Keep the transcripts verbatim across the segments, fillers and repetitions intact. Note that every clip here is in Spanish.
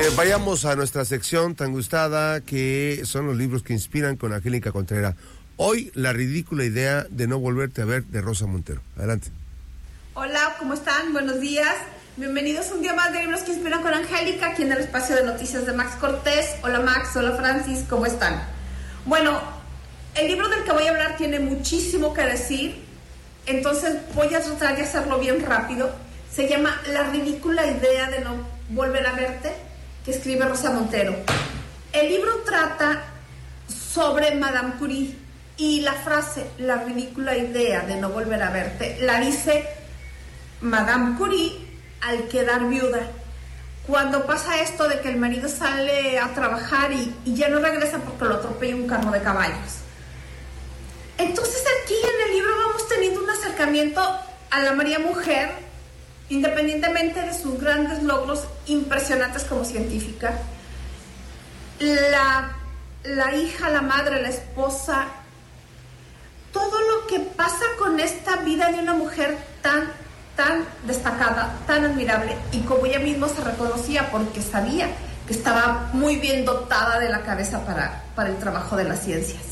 vayamos a nuestra sección tan gustada, que son los libros que inspiran, con Angélica Contreras. Hoy, La ridícula idea de no volverte a ver, de Rosa Montero. Adelante. Hola, ¿cómo están? Buenos días. Bienvenidos un día más de Libros que Inspiran con Angélica, aquí en el espacio de noticias de Max Cortés. Hola Max, hola Francis, ¿cómo están? Bueno, el libro del que voy a hablar tiene muchísimo que decir, entonces voy a tratar de hacerlo bien rápido. Se llama La ridícula idea de no volver a verte, que escribe Rosa Montero. El libro trata sobre Madame Curie, y la frase, la ridícula idea de no volver a verte, la dice Madame Curie al quedar viuda, cuando pasa esto de que el marido sale a trabajar y, y ya no regresa porque lo atropella un carro de caballos. Entonces aquí en el libro vamos teniendo un acercamiento a la María Mujer, independientemente de sus grandes logros impresionantes como científica. La, la hija, la madre, la esposa, todo lo que pasa con esta vida de una mujer tan tan destacada, tan admirable, y como ella misma se reconocía porque sabía que estaba muy bien dotada de la cabeza para, para el trabajo de las ciencias.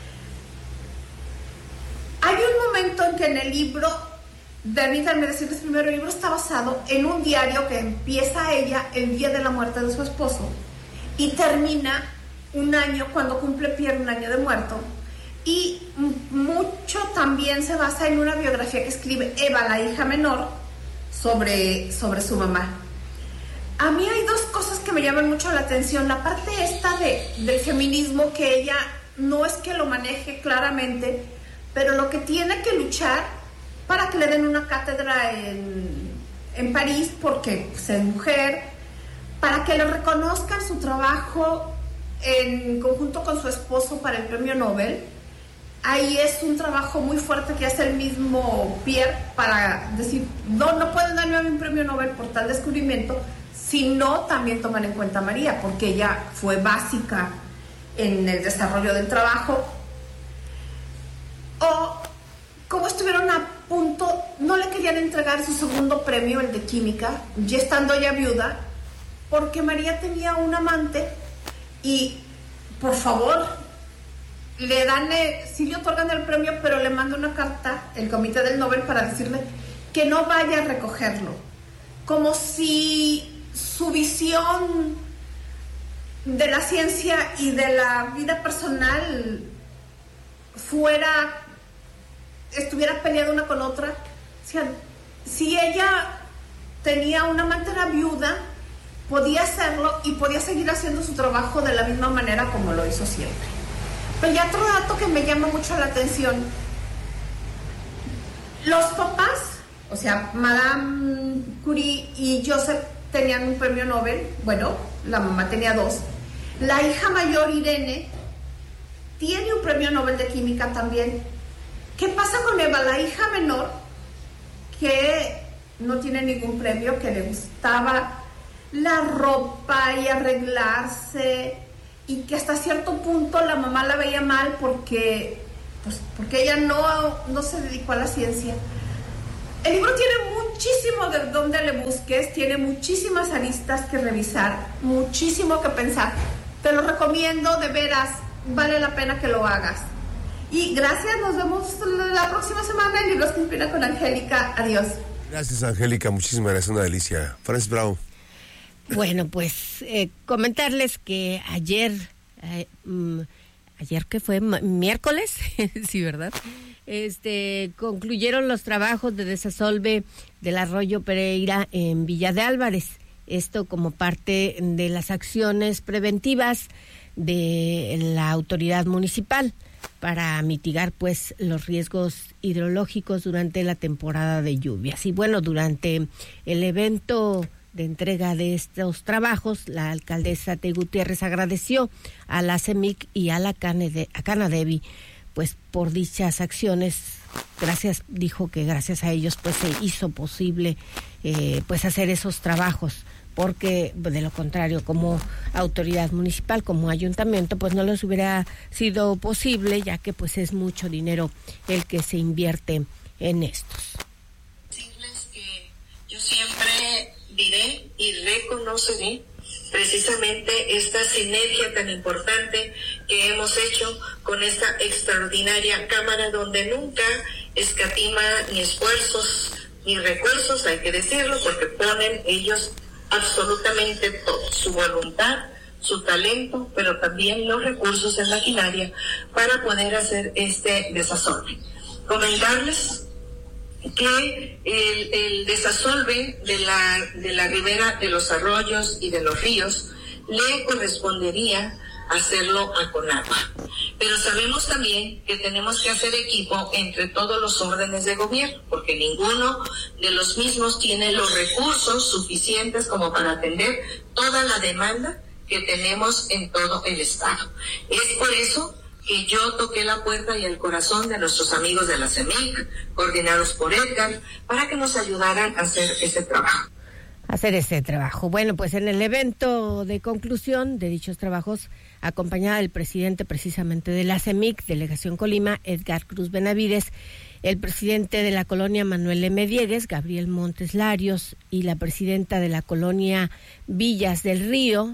Hay un momento en que en el libro, permítanme decirles primero, el libro está basado en un diario que empieza ella el día de la muerte de su esposo y termina un año, cuando cumple Pierre un año de muerto. Y mucho también se basa en una biografía que escribe Eva, la hija menor, sobre, sobre su mamá. A mí hay dos cosas que me llaman mucho la atención. La parte esta de, del feminismo, que ella no es que lo maneje claramente, pero lo que tiene que luchar para que le den una cátedra en, en París, porque pues, es mujer, para que le reconozcan su trabajo en conjunto con su esposo para el premio Nobel. Ahí es un trabajo muy fuerte que hace el mismo Pierre para decir, no, no pueden darme un premio Nobel por tal descubrimiento, sino también toman en cuenta a María, porque ella fue básica en el desarrollo del trabajo. O como estuvieron a punto, no le querían entregar su segundo premio, el de química, ya estando ya viuda, porque María tenía un amante y, por favor, le dan, eh, sí le otorgan el premio, pero le manda una carta el comité del Nobel para decirle que no vaya a recogerlo, como si su visión de la ciencia y de la vida personal fuera, estuviera peleada una con otra. O sea, si ella tenía una amante, era viuda, podía hacerlo y podía seguir haciendo su trabajo de la misma manera como lo hizo siempre. Pero ya otro dato que me llama mucho la atención, los papás, o sea, Madame Curie y Joseph tenían un premio Nobel, bueno, la mamá tenía dos, la hija mayor, Irene, tiene un premio Nobel de química también. ¿Qué pasa con Eva, la hija menor, que no tiene ningún premio, que le gustaba la ropa y arreglarse, y que hasta cierto punto la mamá la veía mal porque, pues, porque ella no, no se dedicó a la ciencia? El libro tiene muchísimo de dónde le busques, tiene muchísimas aristas que revisar, muchísimo que pensar. Te lo recomiendo, de veras, vale la pena que lo hagas. Y gracias, nos vemos la próxima semana en Libros que Inspiran con Angélica. Adiós. Gracias, Angélica, muchísimas gracias, una delicia. Francis Bravo. Bueno, pues eh, comentarles que ayer, eh, mm, ayer que fue M- miércoles, sí, ¿verdad? Este, concluyeron los trabajos de desasolve del arroyo Pereira en Villa de Álvarez. Esto como parte de las acciones preventivas de la autoridad municipal para mitigar pues los riesgos hidrológicos durante la temporada de lluvias. Y bueno, durante el evento de entrega de estos trabajos, la alcaldesa Tey Gutiérrez agradeció a la CEMIC y a la Canade, a Canadevi pues por dichas acciones. Gracias, dijo que gracias a ellos pues se hizo posible eh, pues hacer esos trabajos, porque de lo contrario, como autoridad municipal, como ayuntamiento, pues no les hubiera sido posible, ya que pues es mucho dinero el que se invierte en estos. Decirles que yo siempre diré y reconoceré precisamente esta sinergia tan importante que hemos hecho con esta extraordinaria Cámara, donde nunca escatima ni esfuerzos ni recursos, hay que decirlo, porque ponen ellos absolutamente todo, su voluntad, su talento, pero también los recursos en maquinaria para poder hacer este desasolve. Comentarles que el, el desasolve de la, de la ribera de los arroyos y de los ríos le correspondería hacerlo a Conagua. Pero sabemos también que tenemos que hacer equipo entre todos los órdenes de gobierno, porque ninguno de los mismos tiene los recursos suficientes como para atender toda la demanda que tenemos en todo el estado. Es por eso que yo toqué la puerta y el corazón de nuestros amigos de la C E M I C, coordinados por Edgar, para que nos ayudaran a hacer ese trabajo. Hacer ese trabajo. Bueno, pues en el evento de conclusión de dichos trabajos, acompañada del presidente precisamente de la C E M I C, Delegación Colima, Edgar Cruz Benavides, el presidente de la colonia Manuel M. Diegues, Gabriel Montes Larios, y la presidenta de la colonia Villas del Río,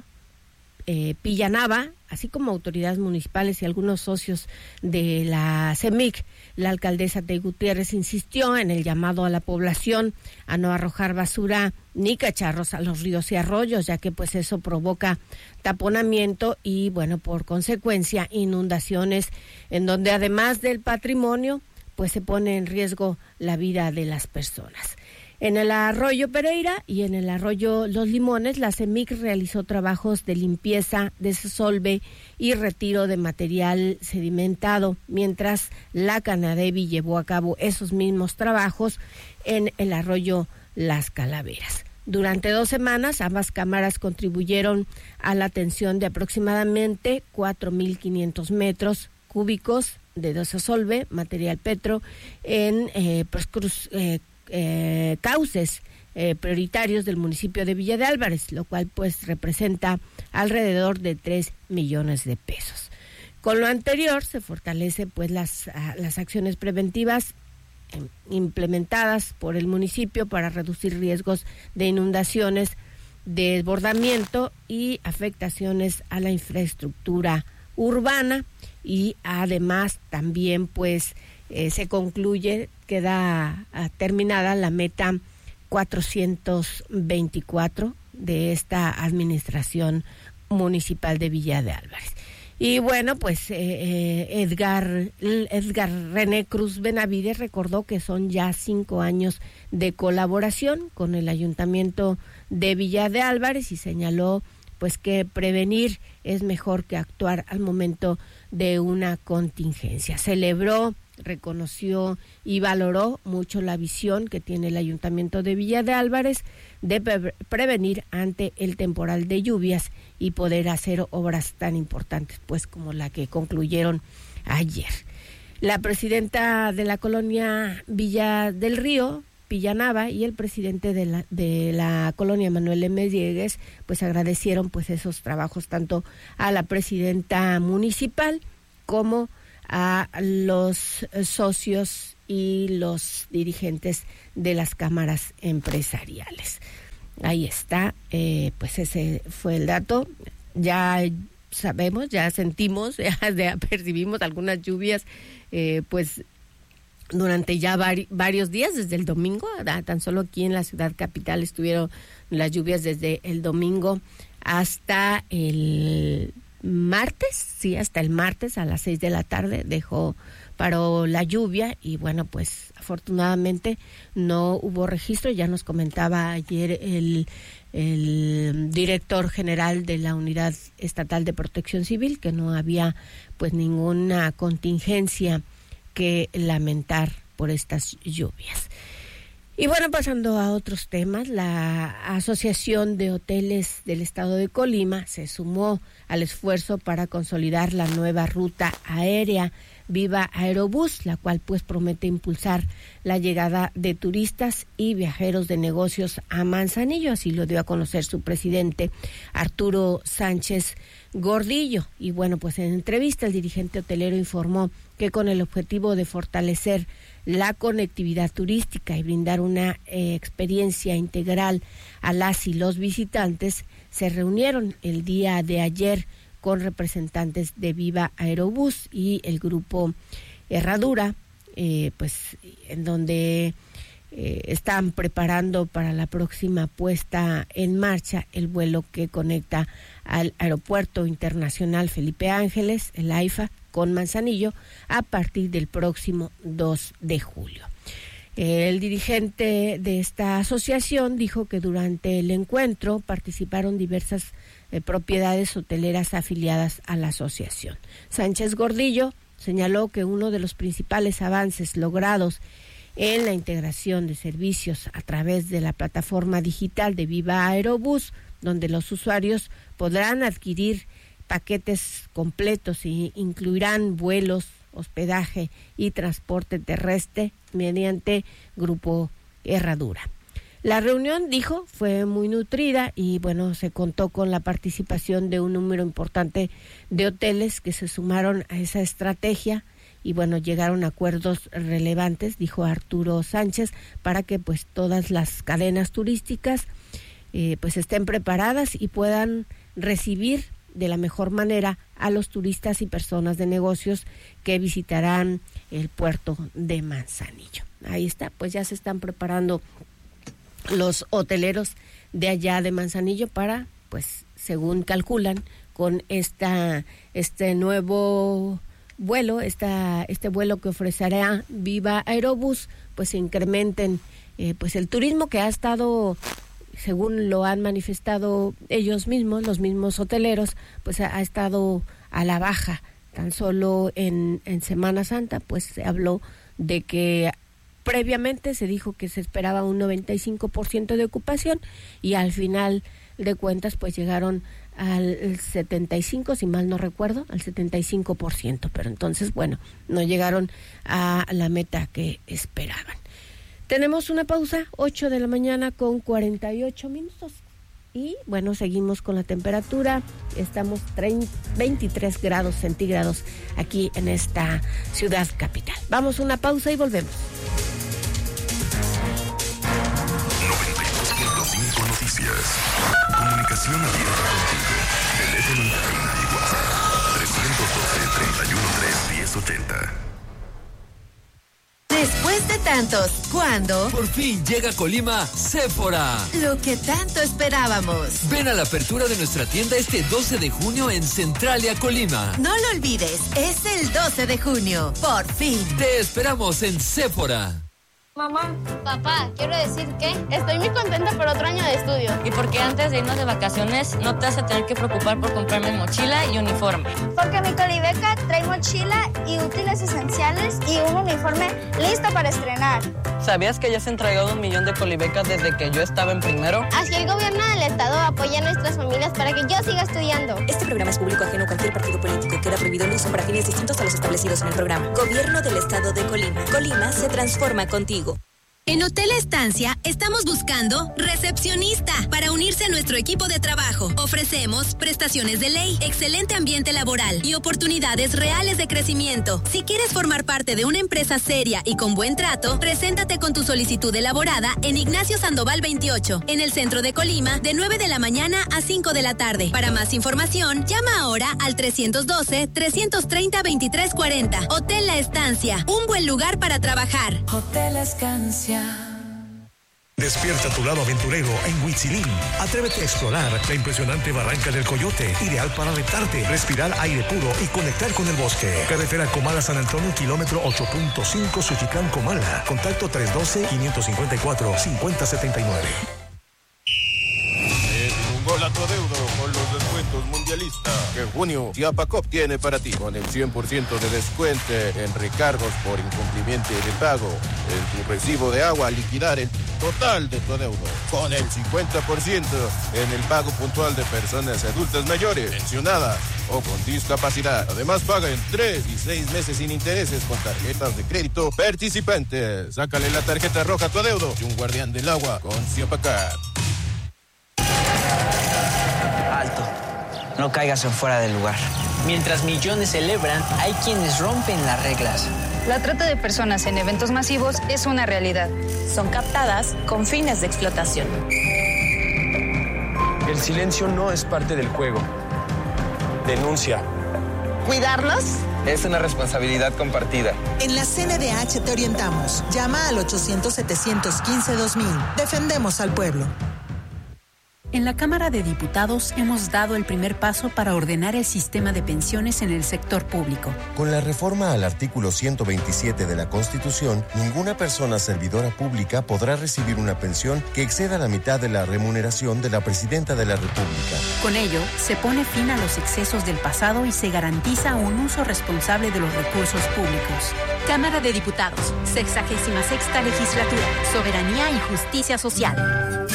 Eh, Pillanava, así como autoridades municipales y algunos socios de la C E M I C. La alcaldesa de Gutiérrez insistió en el llamado a la población a no arrojar basura ni cacharros a los ríos y arroyos, ya que pues eso provoca taponamiento y, bueno, por consecuencia, inundaciones, en donde además del patrimonio, pues se pone en riesgo la vida de las personas. En el arroyo Pereira y en el arroyo Los Limones, la C E M I C realizó trabajos de limpieza, desasolve y retiro de material sedimentado, mientras la Canadevi llevó a cabo esos mismos trabajos en el arroyo Las Calaveras. Durante dos semanas, ambas cámaras contribuyeron a la atención de aproximadamente cuatro mil quinientos metros cúbicos de desasolve, material petro, en eh, pues, cruz, eh, Eh, cauces eh, prioritarios del municipio de Villa de Álvarez, lo cual pues representa alrededor de tres millones de pesos. Con lo anterior se fortalece pues las, a, las acciones preventivas eh, implementadas por el municipio para reducir riesgos de inundaciones, desbordamiento y afectaciones a la infraestructura urbana, y además también pues eh, se concluye, queda uh, terminada la meta cuatrocientos veinticuatro de esta administración municipal de Villa de Álvarez. Y bueno, pues eh, Edgar, Edgar René Cruz Benavides recordó que son ya cinco años de colaboración con el Ayuntamiento de Villa de Álvarez y señaló pues que prevenir es mejor que actuar al momento de una contingencia. Celebró, reconoció y valoró mucho la visión que tiene el Ayuntamiento de Villa de Álvarez de pre- prevenir ante el temporal de lluvias y poder hacer obras tan importantes pues como la que concluyeron ayer. La presidenta de la colonia Villa del Río, Pillanava, y el presidente de la de la colonia Manuel M. Diegues pues agradecieron pues esos trabajos tanto a la presidenta municipal como a los socios y los dirigentes de las cámaras empresariales. Ahí está, eh, pues ese fue el dato. Ya sabemos, ya sentimos, ya, ya percibimos algunas lluvias, eh, pues durante ya vari, varios días, desde el domingo, tan solo aquí en la ciudad capital estuvieron las lluvias desde el domingo hasta el martes, sí, hasta el martes a las seis de la tarde dejó, paró la lluvia y bueno, pues afortunadamente no hubo registro. Ya nos comentaba ayer el, el director general de la Unidad Estatal de Protección Civil que no había pues ninguna contingencia que lamentar por estas lluvias. Y bueno, pasando a otros temas, la Asociación de Hoteles del Estado de Colima se sumó al esfuerzo para consolidar la nueva ruta aérea Viva Aerobús, la cual pues promete impulsar la llegada de turistas y viajeros de negocios a Manzanillo. Así lo dio a conocer su presidente Arturo Sánchez Gordillo. Y bueno, pues en entrevista el dirigente hotelero informó que con el objetivo de fortalecer la conectividad turística y brindar una eh, experiencia integral a las y los visitantes, se reunieron el día de ayer con representantes de Viva Aerobús y el grupo Herradura, eh, pues en donde eh, están preparando para la próxima puesta en marcha el vuelo que conecta al Aeropuerto Internacional Felipe Ángeles, el AIFA, con Manzanillo a partir del próximo dos de julio. El dirigente de esta asociación dijo que durante el encuentro participaron diversas eh, propiedades hoteleras afiliadas a la asociación. Sánchez Gordillo señaló que uno de los principales avances logrados en la integración de servicios a través de la plataforma digital de Viva Aerobús, donde los usuarios podrán adquirir paquetes completos y incluirán vuelos, hospedaje y transporte terrestre mediante Grupo Herradura. La reunión, dijo, fue muy nutrida y bueno, se contó con la participación de un número importante de hoteles que se sumaron a esa estrategia y bueno, llegaron a acuerdos relevantes, dijo Arturo Sánchez, para que pues todas las cadenas turísticas eh, pues estén preparadas y puedan recibir de la mejor manera a los turistas y personas de negocios que visitarán el puerto de Manzanillo. Ahí está, pues ya se están preparando los hoteleros de allá de Manzanillo para, pues, según calculan, con esta este nuevo vuelo, esta este vuelo que ofrecerá Viva Aerobús, pues se incrementen eh, pues el turismo que ha estado, según lo han manifestado ellos mismos, los mismos hoteleros, pues ha, ha estado a la baja. Tan solo en, en Semana Santa, pues se habló de que previamente se dijo que se esperaba un noventa y cinco por ciento de ocupación y al final de cuentas pues llegaron al setenta y cinco, si mal no recuerdo, al setenta y cinco por ciento, pero entonces, bueno, no llegaron a la meta que esperaban. Tenemos una pausa, ocho de la mañana con cuarenta y ocho minutos. Y bueno, seguimos con la temperatura. Estamos treinta, veintitrés grados centígrados aquí en esta ciudad capital. Vamos a una pausa y volvemos. noventa y dos punto cinco Noticias. Comunicación abierta contigo. Teléfono en cabina y WhatsApp. trescientos doce, treinta y uno, tres, diez ochenta. Después de tantos, ¿cuándo? Por fin llega a Colima Sephora. Lo que tanto esperábamos. Ven a la apertura de nuestra tienda este doce de junio en Centralia, Colima. No lo olvides, es el doce de junio. Por fin. Te esperamos en Sephora. Mamá, papá, quiero decir que estoy muy contenta por otro año de estudio. Y porque antes de irnos de vacaciones no te vas a tener que preocupar por comprarme mochila y uniforme. Porque mi Colibeca trae mochila y útiles esenciales y un uniforme listo para estrenar. ¿Sabías que ya se han entregado un millón de Colibecas desde que yo estaba en primero? Así el gobierno del estado apoya a nuestras familias para que yo siga estudiando. Este programa es público ajeno a cualquier partido político. Queda prohibido el uso para fines distintos a los establecidos en el programa. Gobierno del estado de Colima. Colima se transforma contigo. En Hotel Estancia estamos buscando recepcionista para unirse a nuestro equipo de trabajo. Ofrecemos prestaciones de ley, excelente ambiente laboral y oportunidades reales de crecimiento. Si quieres formar parte de una empresa seria y con buen trato, preséntate con tu solicitud elaborada en Ignacio Sandoval veintiocho, en el centro de Colima, de nueve de la mañana a cinco de la tarde. Para más información, llama ahora al trescientos doce, trescientos treinta, veintitrés cuarenta. Hotel La Estancia, un buen lugar para trabajar. Hotel La Estancia. Despierta tu lado aventurero en Huitzilín. Atrévete a explorar la impresionante Barranca del Coyote, ideal para retarte, respirar aire puro y conectar con el bosque. Carretera Comala San Antonio, kilómetro ocho punto cinco, Suchitlán, Comala. Contacto tres uno dos, cinco cinco cuatro, cinco cero siete nueve. Es un gol a tu adeudo con los descuentos Productos Mundialista. En junio, Chiapacop tiene para ti con el cien por ciento de descuento en recargos por incumplimiento de pago. En tu recibo de agua, liquidar el total de tu adeudo. Con el cincuenta por ciento en el pago puntual de personas adultas mayores, pensionadas o con discapacidad. Además, paga en tres y seis meses sin intereses con tarjetas de crédito participantes. Sácale la tarjeta roja a tu adeudo y un guardián del agua con Chiapacap. Alto. No caigas en fuera del lugar. Mientras millones celebran, hay quienes rompen las reglas. La trata de personas en eventos masivos es una realidad. Son captadas con fines de explotación. El silencio no es parte del juego. Denuncia. ¿Cuidarnos? Es una responsabilidad compartida. En la C N D H te orientamos. Llama al ochocientos, setecientos quince, dos mil. Defendemos al pueblo. En la Cámara de Diputados hemos dado el primer paso para ordenar el sistema de pensiones en el sector público. Con la reforma al artículo ciento veintisiete de la Constitución, ninguna persona servidora pública podrá recibir una pensión que exceda la mitad de la remuneración de la Presidenta de la República. Con ello, se pone fin a los excesos del pasado y se garantiza un uso responsable de los recursos públicos. Cámara de Diputados, sexagésima sexta legislatura, soberanía y justicia social.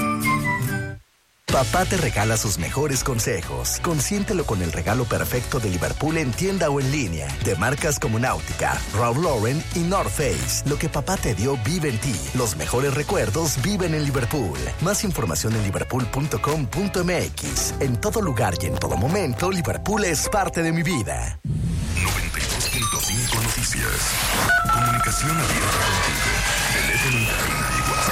Papá te regala sus mejores consejos. Consiéntelo con el regalo perfecto de Liverpool en tienda o en línea. De marcas como Náutica, Ralph Lauren y North Face. Lo que papá te dio vive en ti. Los mejores recuerdos viven en Liverpool. Más información en liverpool punto com punto m x. En todo lugar y en todo momento, Liverpool es parte de mi vida. noventa y dos punto cinco Noticias. Comunicación abierta contigo. Teléfono en cabina y WhatsApp.